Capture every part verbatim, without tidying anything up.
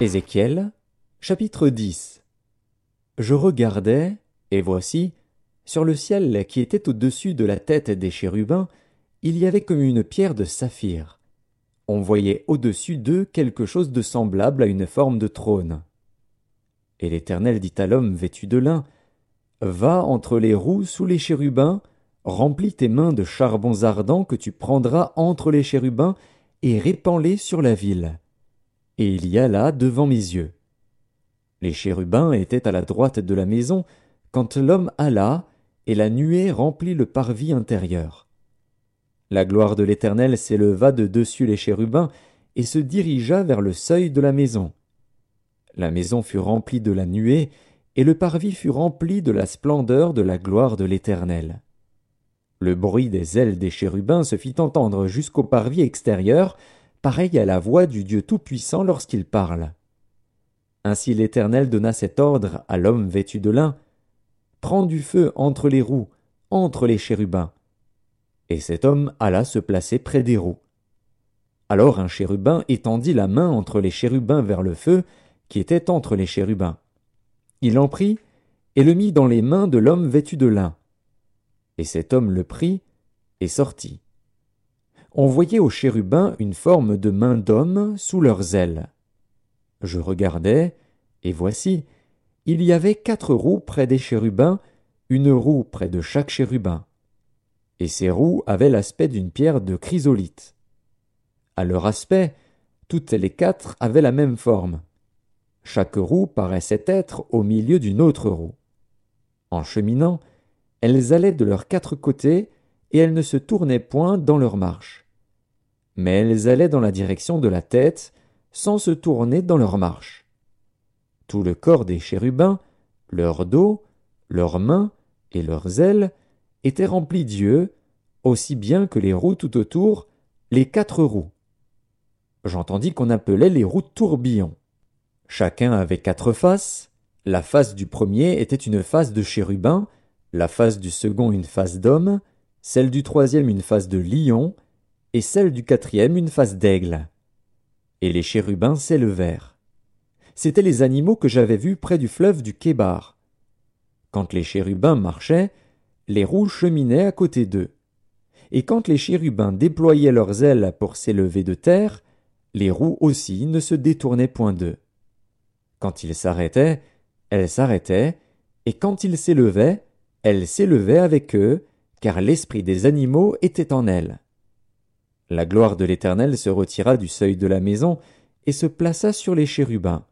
Ézéchiel, chapitre dix. Je regardais, et voici, sur le ciel qui était au-dessus de la tête des chérubins, il y avait comme une pierre de saphir. On voyait au-dessus d'eux quelque chose de semblable à une forme de trône. Et l'Éternel dit à l'homme vêtu de lin, « Va entre les roues sous les chérubins, remplis tes mains de charbons ardents que tu prendras entre les chérubins, et répands-les sur la ville. » Et il y alla devant mes yeux. Les chérubins étaient à la droite de la maison, quand l'homme alla, et la nuée remplit le parvis intérieur. La gloire de l'Éternel s'éleva de dessus les chérubins, et se dirigea vers le seuil de la maison. La maison fut remplie de la nuée, et le parvis fut rempli de la splendeur de la gloire de l'Éternel. Le bruit des ailes des chérubins se fit entendre jusqu'au parvis extérieur, pareil à la voix du Dieu Tout-Puissant lorsqu'il parle. Ainsi l'Éternel donna cet ordre à l'homme vêtu de lin, « Prends du feu entre les roues, entre les chérubins. » Et cet homme alla se placer près des roues. Alors un chérubin étendit la main entre les chérubins vers le feu, qui était entre les chérubins. Il en prit, et le mit dans les mains de l'homme vêtu de lin. Et cet homme le prit, et sortit. On voyait aux chérubins une forme de main d'homme sous leurs ailes. Je regardais, et voici, il y avait quatre roues près des chérubins, une roue près de chaque chérubin. Et ces roues avaient l'aspect d'une pierre de chrysolite. À leur aspect, toutes les quatre avaient la même forme. Chaque roue paraissait être au milieu d'une autre roue. En cheminant, elles allaient de leurs quatre côtés, et elles ne se tournaient point dans leur marche. Mais elles allaient dans la direction de la tête, sans se tourner dans leur marche. Tout le corps des chérubins, leur dos, leurs mains et leurs ailes, était rempli d'yeux, aussi bien que les roues tout autour, les quatre roues. J'entendis qu'on appelait les roues tourbillons. Chacun avait quatre faces. La face du premier était une face de chérubin, la face du second une face d'homme, celle du troisième une face de lion, et celle du quatrième une face d'aigle. Et les chérubins s'élevèrent. C'étaient les animaux que j'avais vus près du fleuve du Kébar. Quand les chérubins marchaient, les roues cheminaient à côté d'eux. Et quand les chérubins déployaient leurs ailes pour s'élever de terre, les roues aussi ne se détournaient point d'eux. Quand ils s'arrêtaient, elles s'arrêtaient, et quand ils s'élevaient, elles s'élevaient avec eux, car l'esprit des animaux était en elles. La gloire de l'Éternel se retira du seuil de la maison et se plaça sur les chérubins.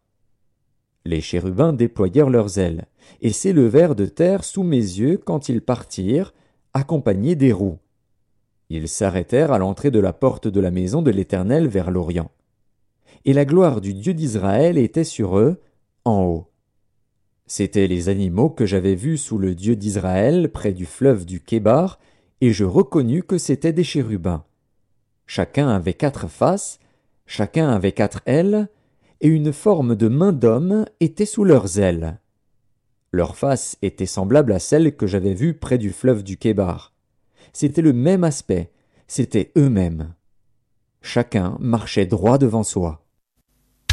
Les chérubins déployèrent leurs ailes et s'élevèrent de terre sous mes yeux quand ils partirent, accompagnés des roues. Ils s'arrêtèrent à l'entrée de la porte de la maison de l'Éternel vers l'Orient. Et la gloire du Dieu d'Israël était sur eux, en haut. C'étaient les animaux que j'avais vus sous le Dieu d'Israël près du fleuve du Kébar, et je reconnus que c'étaient des chérubins. Chacun avait quatre faces, chacun avait quatre ailes, et une forme de main d'homme était sous leurs ailes. Leurs faces étaient semblables à celles que j'avais vues près du fleuve du Kébar. C'était le même aspect, c'étaient eux-mêmes. Chacun marchait droit devant soi.